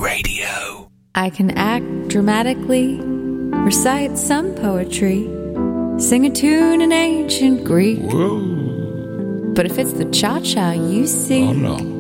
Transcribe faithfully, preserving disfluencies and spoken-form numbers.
Radio. I can act dramatically, recite some poetry, sing a tune in ancient Greek. Whoa. But if it's the cha-cha you see, Oh no.